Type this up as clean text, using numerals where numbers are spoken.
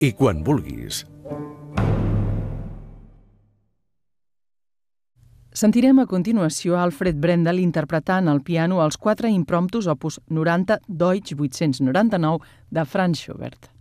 i quan vulguis. Sentirem a continuació Alfred Brendel interpretant al piano els 4 impromptus opus 90 Deutsch 899 de Franz Schubert.